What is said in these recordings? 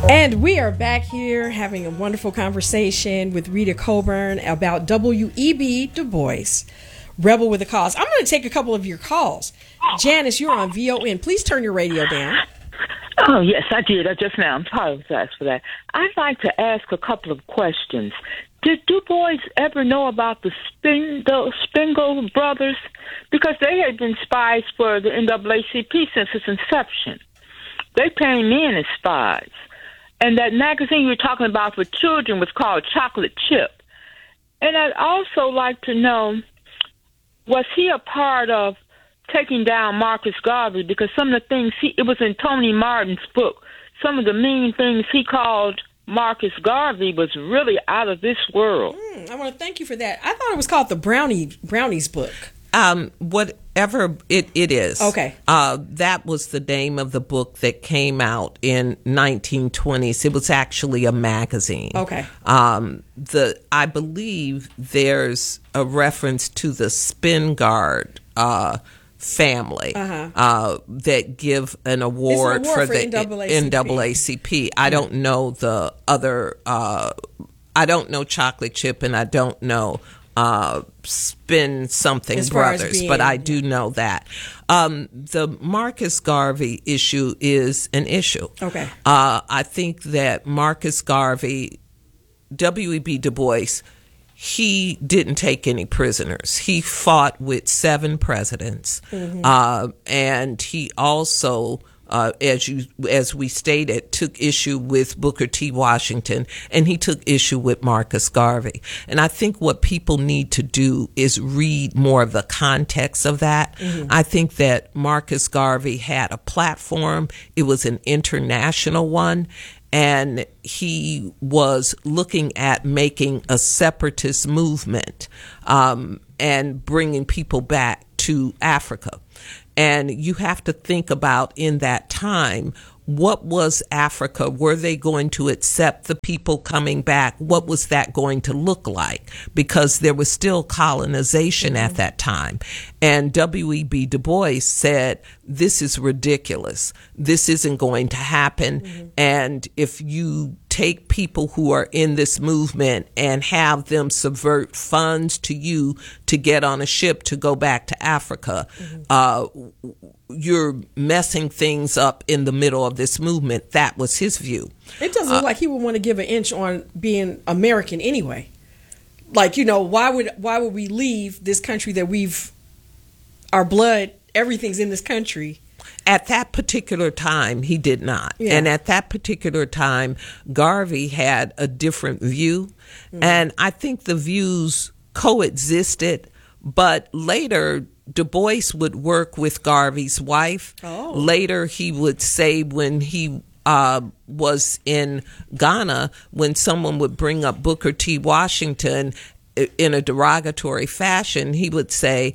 And we are back here having a wonderful conversation with Rita Coburn about W.E.B. Du Bois, Rebel with a Cause. I'm going to take a couple of your calls. Janice, you're on VON. Please turn your radio down. Oh, yes, I did. I just now apologize for that. I'd like to ask a couple of questions. Did Du Bois ever know about the Spindle brothers? Because they had been spies for the NAACP since its inception. They came in as spies. And that magazine you were talking about for children was called Chocolate Chip. And I'd also like to know, was he a part of taking down Marcus Garvey? Because some of the things, it was in Tony Martin's book, some of the mean things he called Marcus Garvey was really out of this world. I want to thank you for that. I thought it was called the Brownies book. Whatever it is. Okay. That was the name of the book that came out in 1920s. It was actually a magazine. Okay. I believe there's a reference to the Spingard family that give an award for the NAACP. I don't know the other. I don't know Chocolate Chip, and I don't know Spin Something Brothers, but I do know that. The Marcus Garvey issue is an issue. Okay. I think that Marcus Garvey, W.E.B. Du Bois, he didn't take any prisoners. He fought with 7 presidents, and he also, as we stated, took issue with Booker T. Washington, and he took issue with Marcus Garvey. And I think what people need to do is read more of the context of that. I think that Marcus Garvey had a platform. It was an international one. And he was looking at making a separatist movement and bringing people back to Africa. And you have to think about, in that time, what was Africa? Were they going to accept the people coming back? What was that going to look like? Because there was still colonization at that time. And W.E.B. Du Bois said, this is ridiculous. This isn't going to happen. And if you take people who are in this movement and have them subvert funds to you to get on a ship to go back to Africa, you're messing things up in the middle of this movement. That was his view. It doesn't look like he would want to give an inch on being American anyway. Like, you know, why would we leave this country that our blood, everything's in this country? At that particular time, he did not. Yeah. And at that particular time, Garvey had a different view. And I think the views coexisted, but later Du Bois would work with Garvey's wife. Later, he would say, when he was in Ghana, when someone would bring up Booker T. Washington in a derogatory fashion, he would say,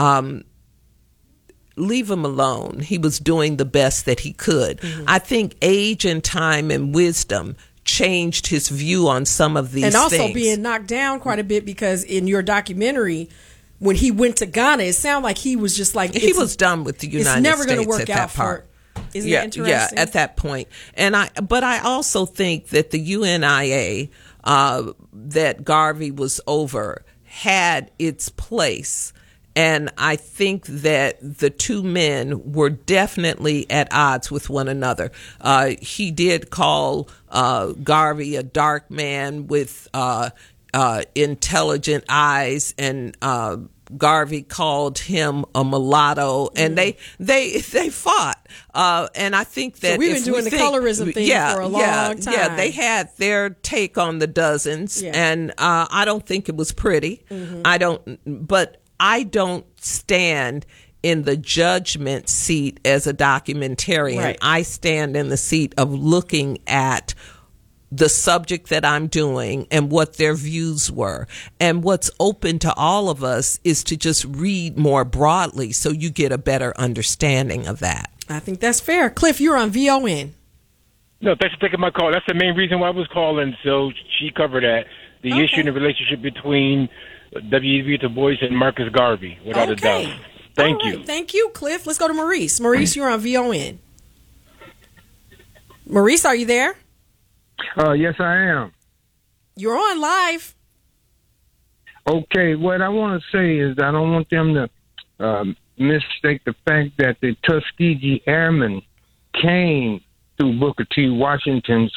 leave him alone. He was doing the best that he could. I think age and time and wisdom changed his view on some of these things. And also being knocked down quite a bit, because in your documentary, when he went to Ghana, it sounded like he was just like, he was done with the United States. It's never going to work at out that part. Isn't that interesting? Yeah, at that point. But I also think that the UNIA that Garvey was over had its place. And I think that the two men were definitely at odds with one another. He did call Garvey a dark man with intelligent eyes, and Garvey called him a mulatto, and they fought. And I think that so we've been doing the colorism thing for a long time. Yeah, they had their take on the dozens, and I don't think it was pretty. I don't stand in the judgment seat as a documentarian. Right. I stand in the seat of looking at the subject that I'm doing and what their views were. And what's open to all of us is to just read more broadly so you get a better understanding of that. I think that's fair. Cliff, you're on VON. No, thanks for taking my call. That's the main reason why I was calling. So she covered that. The issue in the relationship between W.E.B. Du Bois and Marcus Garvey, without a doubt. Thank you. Thank you, Cliff. Let's go to Maurice. Maurice, you're on VON. Maurice, are you there? Yes, I am. You're on live. Okay, what I want to say is I don't want them to mistake the fact that the Tuskegee Airmen came through Booker T. Washington's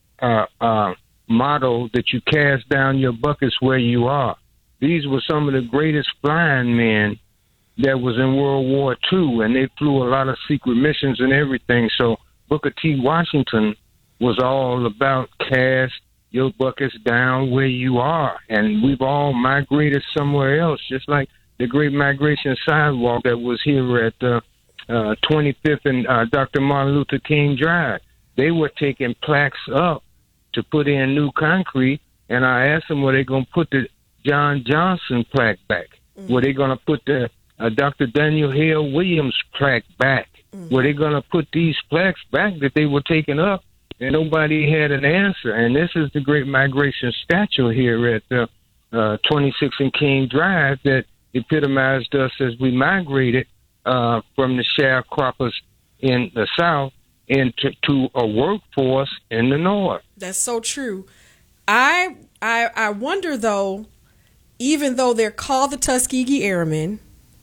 motto that you cast down your buckets where you are. These were some of the greatest flying men that was in World War II, and they flew a lot of secret missions and everything. So Booker T. Washington was all about cast your buckets down where you are. And we've all migrated somewhere else, just like the Great Migration Sidewalk that was here at 25th and Dr. Martin Luther King Drive. They were taking plaques up to put in new concrete, and I asked them, were they going to put the John Johnson plaque back? Mm-hmm. Were they going to put the Dr. Daniel Hale Williams plaque back? Mm-hmm. Were they going to put these plaques back that they were taking up? And nobody had an answer. And this is the Great Migration statue here at 26 and King Drive that epitomized us as we migrated from the sharecroppers in the South into a workforce in the North. That's so true. I wonder, though, even though they're called the Tuskegee Airmen,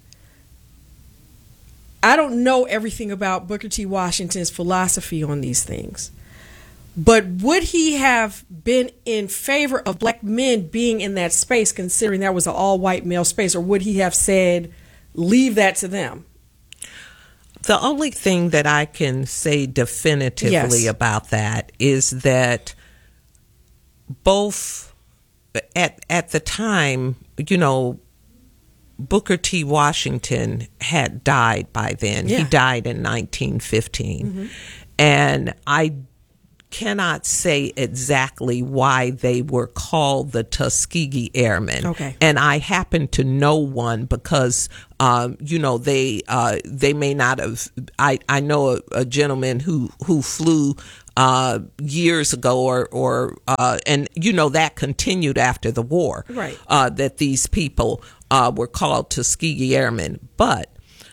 I don't know everything about Booker T. Washington's philosophy on these things. But would he have been in favor of black men being in that space, considering that was an all-white male space, or would he have said, leave that to them? The only thing that I can say definitively about that is that both at the time, you know, Booker T. Washington had died by then. Yeah. He died in 1915. Mm-hmm. And I cannot say exactly why they were called the Tuskegee Airmen. Okay. And I happen to know one because, you know, they may not have. I know a gentleman who flew years ago, and you know that continued after the war. Right. That these people were called Tuskegee Airmen, but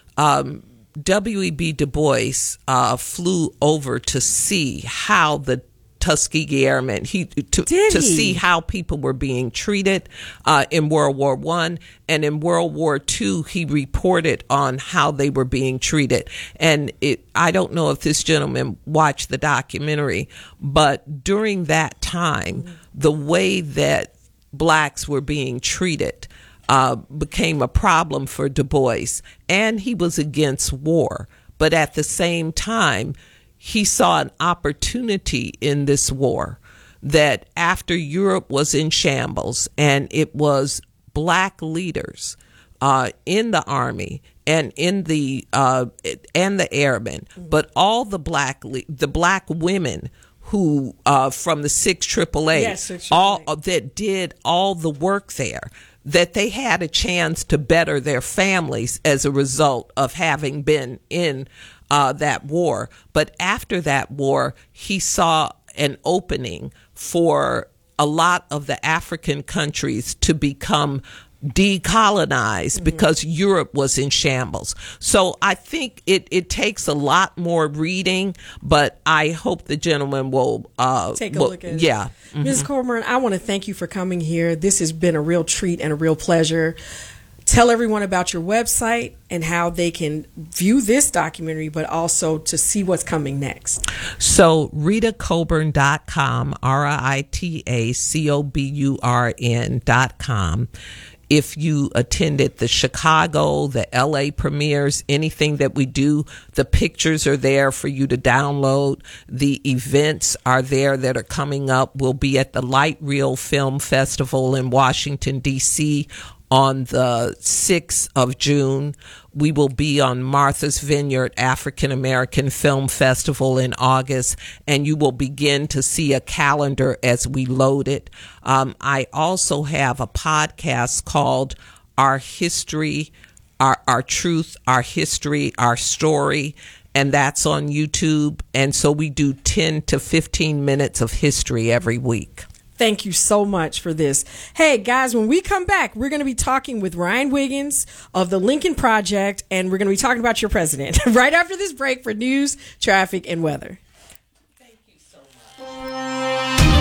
W.E.B. Du Bois flew over to see how the Tuskegee Airmen, to see how people were being treated in World War I, and in World War II, he reported on how they were being treated. And I don't know if this gentleman watched the documentary, but during that time, the way that blacks were being treated became a problem for Du Bois, and he was against war. But at the same time, he saw an opportunity in this war that after Europe was in shambles and it was black leaders in the army and in the airmen, but all the black women who from the 6 AAA, all that did all the work there, that they had a chance to better their families as a result of having been in that war. But after that war, he saw an opening for a lot of the African countries to become decolonized because Europe was in shambles. So I think it takes a lot more reading, but I hope the gentleman will take a look at it. Yeah. Ms. Coburn, I want to thank you for coming here. This has been a real treat and a real pleasure. Tell everyone about your website and how they can view this documentary, but also to see what's coming next. So RitaCoburn.com, RITACOBURN.com. If you attended the Chicago, the LA premieres, anything that we do, the pictures are there for you to download. The events are there that are coming up. We'll be at the Light Reel Film Festival in Washington, D.C. on the 6th of June. We will be on Martha's Vineyard African American Film Festival in August, and you will begin to see a calendar as we load it. I also have a podcast called Our History, Our Truth, Our History, Our Story, and that's on YouTube. And so we do 10 to 15 minutes of history every week. Thank you so much for this. Hey, guys, when we come back, we're going to be talking with Ryan Wiggins of the Lincoln Project, and we're going to be talking about your president right after this break for news, traffic, and weather. Thank you so much.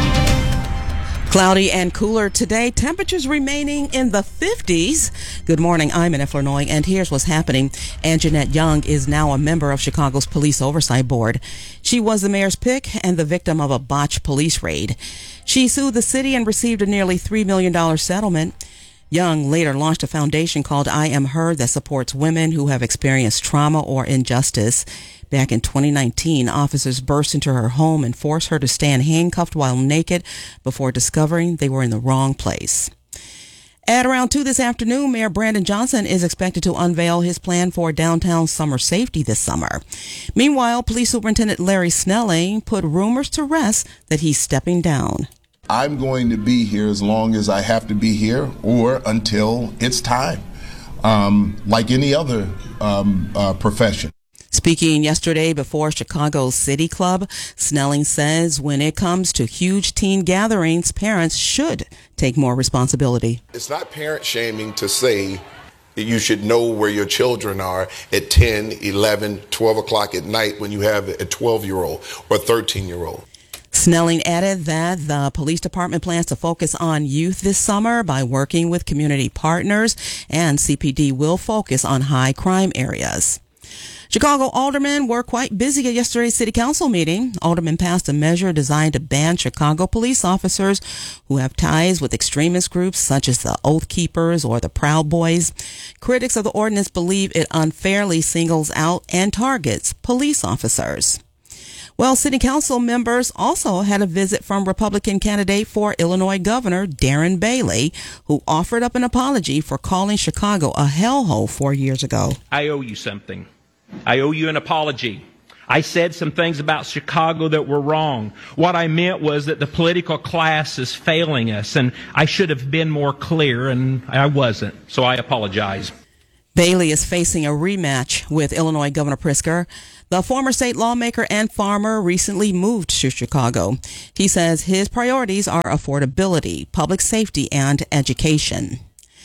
Cloudy and cooler today. Temperatures remaining in the 50s. Good morning. I'm Annette Flournoy, and here's what's happening. Anjanette Young is now a member of Chicago's Police Oversight Board. She was the mayor's pick and the victim of a botched police raid. She sued the city and received a nearly $3 million settlement. Young later launched a foundation called I Am Her that supports women who have experienced trauma or injustice. Back in 2019, officers burst into her home and forced her to stand handcuffed while naked before discovering they were in the wrong place. At around 2 this afternoon, Mayor Brandon Johnson is expected to unveil his plan for downtown summer safety this summer. Meanwhile, Police Superintendent Larry Snelling put rumors to rest that he's stepping down. I'm going to be here as long as I have to be here or until it's time, like any other profession. Speaking yesterday before Chicago's City Club, Snelling says when it comes to huge teen gatherings, parents should take more responsibility. It's not parent shaming to say that you should know where your children are at 10, 11, 12 o'clock at night when you have a 12-year-old or 13-year-old. Snelling added that the police department plans to focus on youth this summer by working with community partners, and CPD will focus on high crime areas. Chicago aldermen were quite busy at yesterday's city council meeting. Aldermen passed a measure designed to ban Chicago police officers who have ties with extremist groups such as the Oath Keepers or the Proud Boys. Critics of the ordinance believe it unfairly singles out and targets police officers. Well, city council members also had a visit from Republican candidate for Illinois Governor Darren Bailey, who offered up an apology for calling Chicago a hellhole 4 years ago. I owe you something. I owe you an apology. I said some things about Chicago that were wrong. What I meant was that the political class is failing us, and I should have been more clear, and I wasn't. So I apologize. Bailey is facing a rematch with Illinois Governor Pritzker. The former state lawmaker and farmer recently moved to Chicago. He says his priorities are affordability, public safety, and education.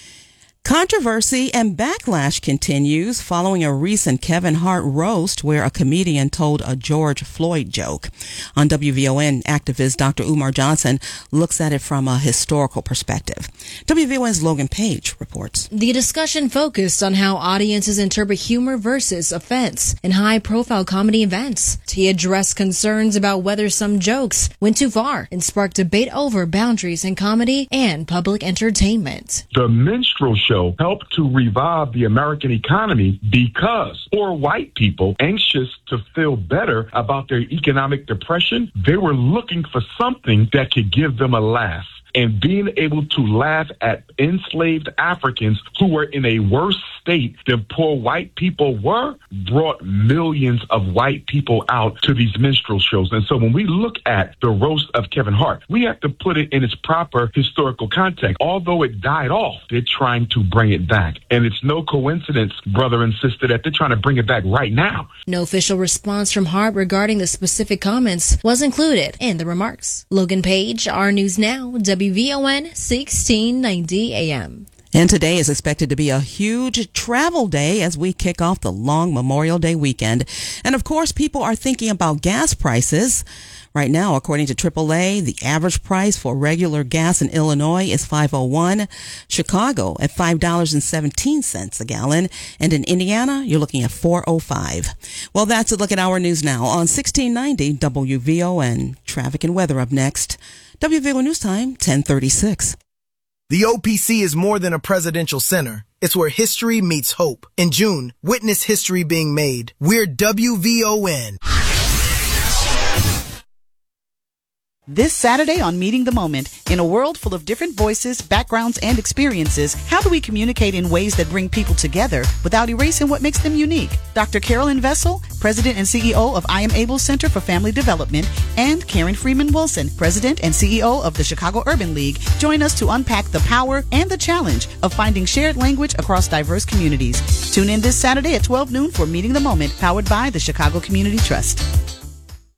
Controversy and backlash continues following a recent Kevin Hart roast where a comedian told a George Floyd joke. On WVON, activist Dr. Umar Johnson looks at it from a historical perspective. WVON's Logan Page reports. The discussion focused on how audiences interpret humor versus offense in high-profile comedy events. He addressed concerns about whether some jokes went too far and sparked debate over boundaries in comedy and public entertainment. The minstrel show helped to revive the American economy because poor white people, anxious to feel better about their economic depression, they were looking for something that could give them a laugh. And being able to laugh at enslaved Africans who were in a worse state than poor white people were brought millions of white people out to these minstrel shows. And so when we look at the roast of Kevin Hart, we have to put it in its proper historical context. Although it died off, they're trying to bring it back. And it's no coincidence, brother and sister, that they're trying to bring it back right now. No official response from Hart regarding the specific comments was included in the remarks. Logan Page, our News Now, WVON 1690 AM. And today is expected to be a huge travel day as we kick off the long Memorial Day weekend. And of course, people are thinking about gas prices. Right now, according to AAA, the average price for regular gas in Illinois is $5.01, Chicago at $5.17 a gallon, and in Indiana, you're looking at $4.05. Well, that's a look at our news now on 1690 WVON. Traffic and weather up next. WVON News Time, 10:36. The OPC is more than a presidential center. It's where history meets hope. In June, witness history being made. We're WVON. This Saturday on Meeting the Moment, in a world full of different voices, backgrounds, and experiences, how do we communicate in ways that bring people together without erasing what makes them unique? Dr. Carolyn Vessel, President and CEO of I Am Able Center for Family Development, and Karen Freeman Wilson, President and CEO of the Chicago Urban League, join us to unpack the power and the challenge of finding shared language across diverse communities. Tune in this Saturday at 12 noon for Meeting the Moment, powered by the Chicago Community Trust.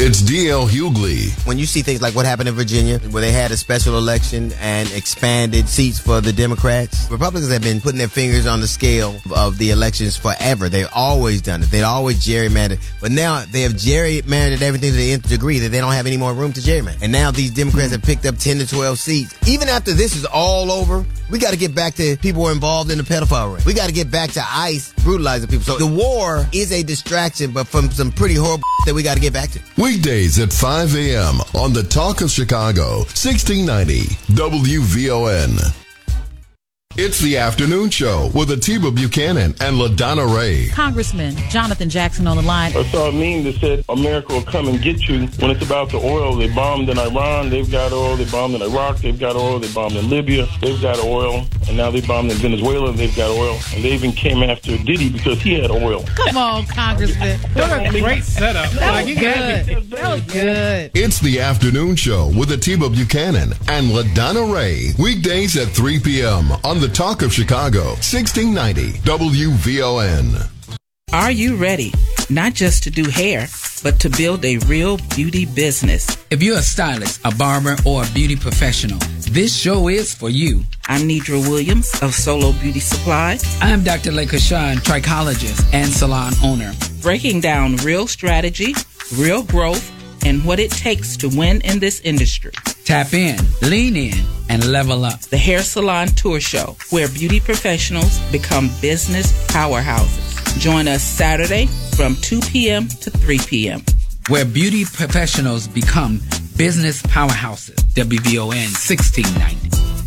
It's D.L. Hughley. When you see things like what happened in Virginia, where they had a special election and expanded seats for the Democrats, Republicans have been putting their fingers on the scale of the elections forever. They've always done it. They've always gerrymandered. But now they have gerrymandered everything to the nth degree that they don't have any more room to gerrymander. And now these Democrats have picked up 10 to 12 seats. Even after this is all over, we got to get back to people who are involved in the pedophile ring. We got to get back to ICE brutalizing people. So the war is a distraction, but from some pretty horrible that we got to get back to. Weekdays at 5 a.m. on the Talk of Chicago, 1690 WVON. It's the afternoon show with Atiba Buchanan and LaDonna Ray. Congressman Jonathan Jackson on the line. I saw a meme that said America will come and get you. When it's about the oil, they bombed in Iran, they've got oil. They bombed in Iraq, they've got oil. They bombed in Libya, they've got oil. And now they bombed in Venezuela, they've got oil. And they even came after Diddy because he had oil. Come on, Congressman. What a great setup. That was good. That was good. It's the afternoon show with Atiba Buchanan and LaDonna Ray. Weekdays at 3 p.m. on the Talk of Chicago, 1690 WVON. Are you ready? Not just to do hair, but to build a real beauty business. If you're a stylist, a barber, or a beauty professional, this show is for you. I'm Nidra Williams of Solo Beauty Supply. I'm Dr. Lekashan, trichologist and salon owner. Breaking down real strategy, real growth, and what it takes to win in this industry. Tap in, lean in, and level up. The Hair Salon Tour Show, where beauty professionals become business powerhouses. Join us Saturday from 2 p.m. to 3 p.m. Where beauty professionals become business powerhouses. WVON 1690.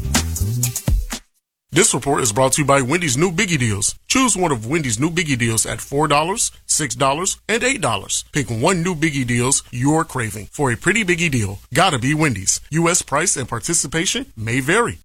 This report is brought to you by Wendy's new Biggie Deals. Choose one of Wendy's new Biggie Deals at $4, $6, and $8. Pick one new Biggie Deals you're craving. For a pretty Biggie deal, gotta be Wendy's. U.S. price and participation may vary.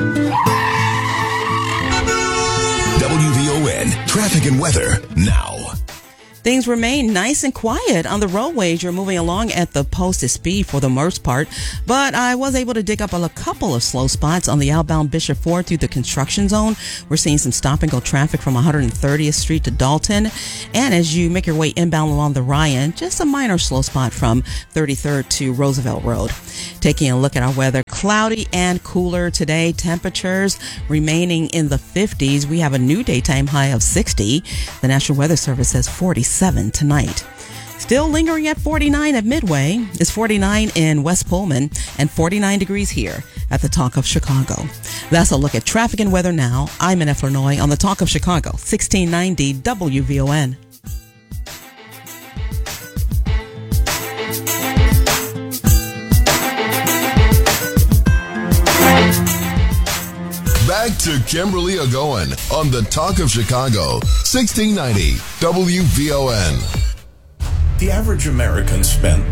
WVON traffic and weather now. Things remain nice and quiet on the roadways. You're moving along at the posted speed for the most part, but I was able to dig up a couple of slow spots on the outbound Bishop Ford through the construction zone. We're seeing some stop and go traffic from 130th Street to Dalton. And as you make your way inbound along the Ryan, just a minor slow spot from 33rd to Roosevelt Road. Taking a look at our weather, cloudy and cooler today. Temperatures remaining in the 50s. We have a new daytime high of 60. The National Weather Service says 47 tonight. Still lingering at 49 at Midway. It's 49 in West Pullman and 49 degrees here at the Talk of Chicago. That's a look at traffic and weather now. I'm Annette Flournoy on the Talk of Chicago, 1690 WVON. Back to Kimberly Ogoin on the Talk of Chicago, 1690 WVON. The average American spent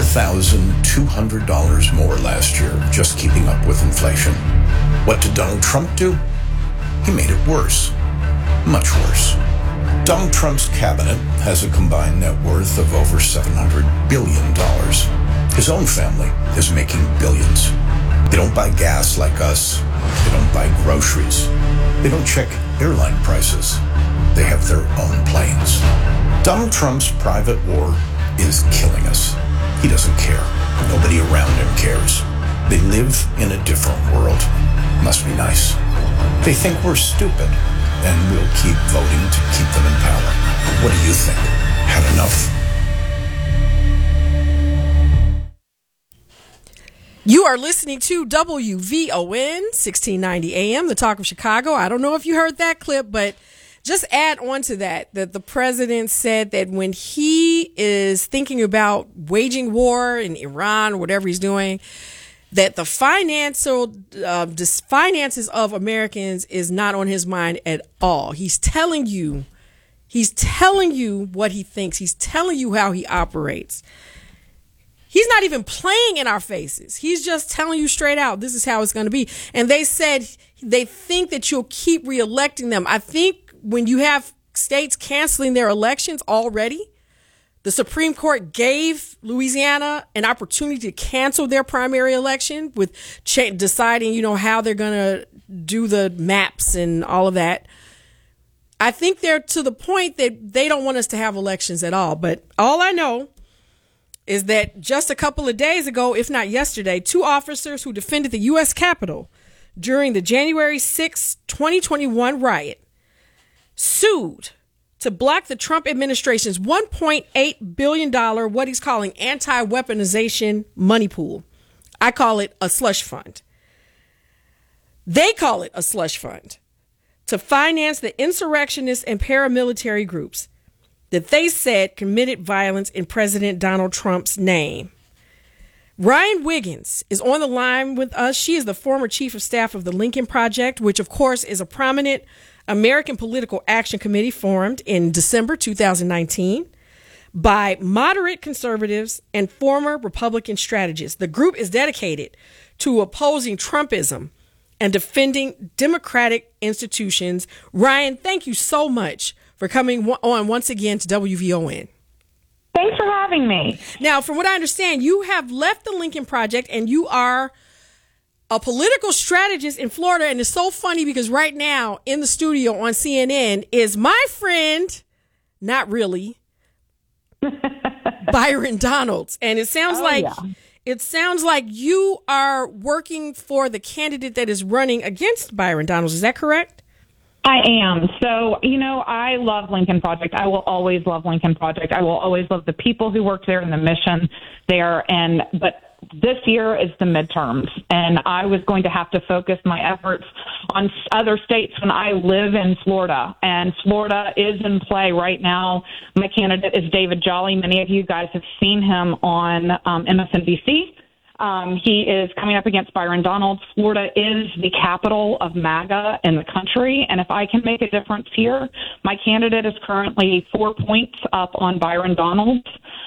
$4,200 more last year just keeping up with inflation. What did Donald Trump do? He made it worse. Much worse. Donald Trump's cabinet has a combined net worth of over $700 billion. His own family is making billions. They don't buy gas like us. They don't buy groceries. They don't check airline prices. They have their own planes. Donald Trump's private war is killing us. He doesn't care. Nobody around him cares. They live in a different world. Must be nice. They think we're stupid, and we'll keep voting to keep them in power. What do you think? Had enough? You are listening to WVON 1690 AM, the Talk of Chicago. I don't know if you heard that clip, but just add on to that the president said that when he is thinking about waging war in Iran or whatever he's doing, that the finances of Americans is not on his mind at all. He's telling you what he thinks. He's telling you how he operates. He's not even playing in our faces. He's just telling you straight out, this is how it's going to be. And they said they think that you'll keep reelecting them. I think when you have states canceling their elections already, the Supreme Court gave Louisiana an opportunity to cancel their primary election with deciding, how they're going to do the maps and all of that. I think they're to the point that they don't want us to have elections at all. But all I know is that just a couple of days ago, if not yesterday, 2 officers who defended the U.S. Capitol during the January 6, 2021 riot sued to block the Trump administration's $1.8 billion, what he's calling anti-weaponization money pool. I call it a slush fund. They call it a slush fund to finance the insurrectionists and paramilitary groups that they said committed violence in President Donald Trump's name. Ryan Wiggins is on the line with us. She is the former chief of staff of the Lincoln Project, which, of course, is a prominent American political action committee formed in December 2019 by moderate conservatives and former Republican strategists. The group is dedicated to opposing Trumpism and defending democratic institutions. Ryan, thank you so much for coming on once again to WVON. Thanks for having me. Now, from what I understand, you have left the Lincoln Project and you are a political strategist in Florida. And it's so funny because right now in the studio on CNN is my friend, not really, Byron Donalds. And it sounds it sounds like you are working for the candidate that is running against Byron Donalds. Is that correct? I am. So, I love Lincoln Project. I will always love Lincoln Project. I will always love the people who work there and the mission there. But this year is the midterms, and I was going to have to focus my efforts on other states when I live in Florida. And Florida is in play right now. My candidate is David Jolly. Many of you guys have seen him on MSNBC. He is coming up against Byron Donalds. Florida is the capital of MAGA in the country. And if I can make a difference here, my candidate is currently 4 points up on Byron Donalds.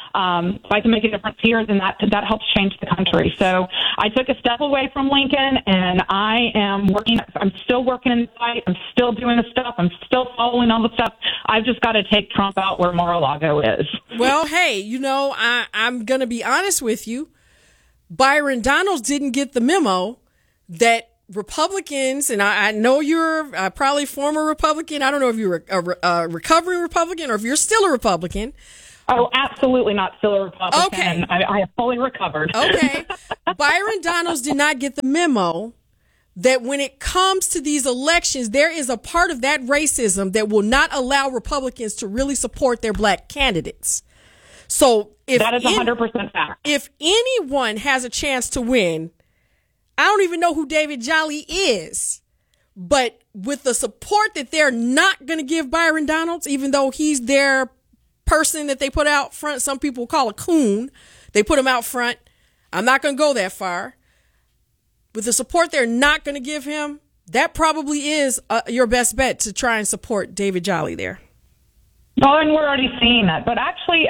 If I can make a difference here, then that helps change the country. So I took a step away from Lincoln, and I am working. I'm still working in the fight. I'm still doing the stuff. I'm still following all the stuff. I've just got to take Trump out where Mar-a-Lago is. Well, hey, I'm going to be honest with you. Byron Donalds didn't get the memo that Republicans, and I know you're probably a former Republican. I don't know if you're a recovering Republican or if you're still a Republican. Oh, absolutely not still a Republican. Okay. I have fully recovered. Okay. Byron Donalds did not get the memo that when it comes to these elections, there is a part of that racism that will not allow Republicans to really support their black candidates. So that is 100% fact. If anyone has a chance to win, I don't even know who David Jolly is, but with the support that they're not going to give Byron Donalds, even though he's their person that they put out front, some people call a coon. They put him out front. I'm not going to go that far. With the support they're not going to give him, that probably is your best bet to try and support David Jolly there. Oh, and we're already seeing that. But actually,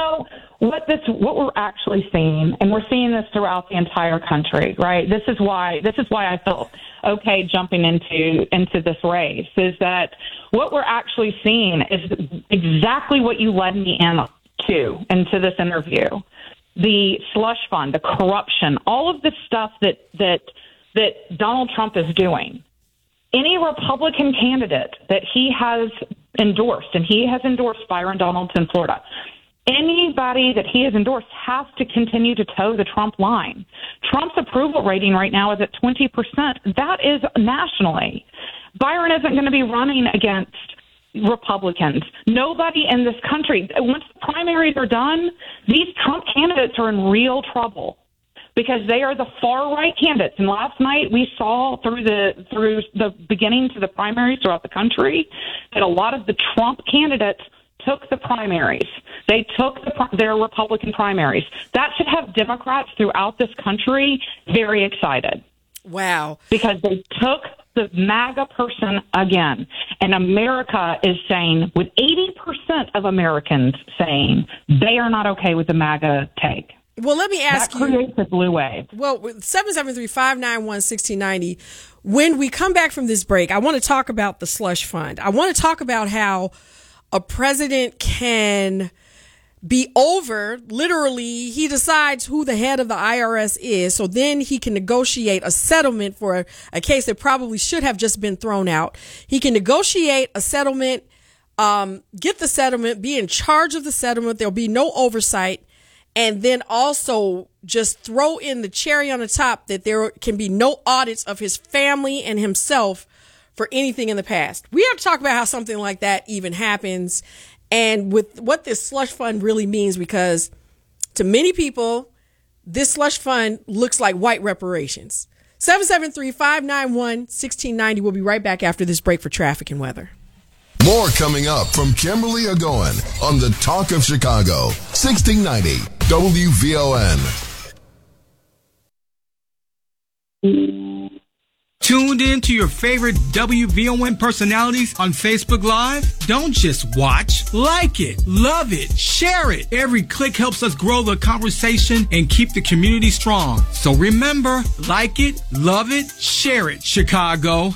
what we're actually seeing, and we're seeing this throughout the entire country, right? This is why I felt okay jumping into this race, is that what we're actually seeing is exactly what you led me into this interview. The slush fund, the corruption, all of the stuff that Donald Trump is doing. Any Republican candidate that he has endorsed, and he has endorsed Byron Donalds in Florida, anybody that he has endorsed has to continue to toe the Trump line. Trump's approval rating right now is at 20%. That is nationally. Byron isn't going to be running against Republicans. Nobody in this country, once the primaries are done, these Trump candidates are in real trouble, because they are the far right candidates. And last night we saw through the beginning to the primaries throughout the country that a lot of the Trump candidates took the primaries. They took their Republican primaries. That should have Democrats throughout this country very excited. Wow. Because they took the MAGA person again. And America is saying, with 80% of Americans saying they are not okay with the MAGA take. Well, let me ask you. That creates a blue wave. Well, 773-591-1690. When we come back from this break, I want to talk about the slush fund. I want to talk about how a president can be over, literally, he decides who the head of the IRS is, so then he can negotiate a settlement for a case that probably should have just been thrown out. He can negotiate a settlement, get the settlement, be in charge of the settlement. There'll be no oversight. and then also just throw in the cherry on the top that there can be no audits of his family and himself for anything in the past. We have to talk about how something like that even happens and with what this slush fund really means, because to many people, this slush fund looks like white reparations. 773-591-1690. We'll be right back after this break for traffic and weather. More coming up from Kimberly Agoin on the Talk of Chicago, 1690 WVON. Tuned in to your favorite WVON personalities on Facebook Live? Don't just watch. Like it, love it, share it. Every click helps us grow the conversation and keep the community strong. So remember, like it, love it, share it, Chicago.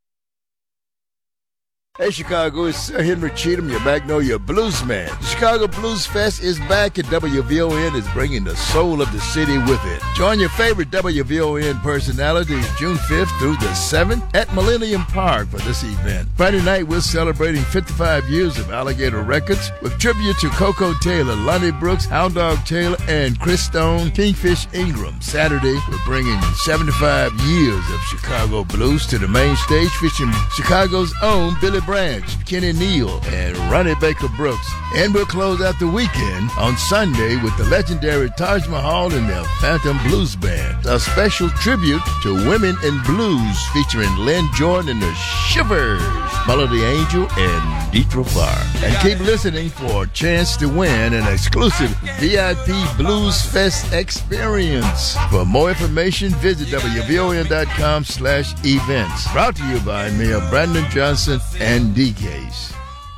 Hey Chicago, it's Sir Henry Cheatham, your Magnolia Blues man. The Chicago Blues Fest is back and WVON is bringing the soul of the city with it. Join your favorite WVON personalities June 5th through the 7th at Millennium Park for this event. Friday night, we're celebrating 55 years of Alligator Records with tribute to Coco Taylor, Lonnie Brooks, Hound Dog Taylor, and Chris Stone, Kingfish Ingram. Saturday, we're bringing 75 years of Chicago blues to the main stage, featuring Chicago's own Billy Branch, Kenny Neal, and Ronnie Baker Brooks. And we'll close out the weekend on Sunday with the legendary Taj Mahal and their Phantom Blues Band, a special tribute to women in blues featuring Lynn Jordan and the Shivers, Melody Angel, and Deetra Farr. And keep listening for a chance to win an exclusive VIP Blues Fest experience. For more information, visit WVON.com/events. Brought to you by Mayor Brandon Johnson and DKs.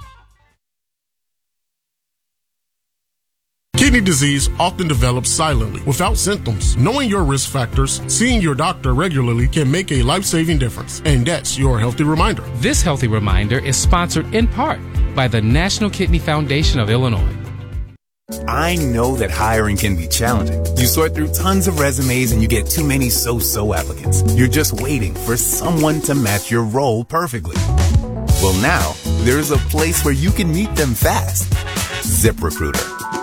Kidney disease often develops silently, without symptoms. Knowing your risk factors, seeing your doctor regularly can make a life-saving difference. And that's your Healthy Reminder. This Healthy Reminder is sponsored in part by the National Kidney Foundation of Illinois. I know that hiring can be challenging. You sort through tons of resumes and you get too many so-so applicants. You're just waiting for someone to match your role perfectly. Well, now, there's a place where you can meet them fast. ZipRecruiter.